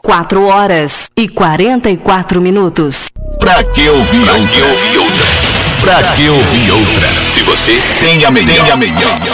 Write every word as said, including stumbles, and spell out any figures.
quatro horas e quarenta e quatro minutos. Pra que ouvir outra? Pra que ouvir outra? Se você tem a melhor, tem a melhor.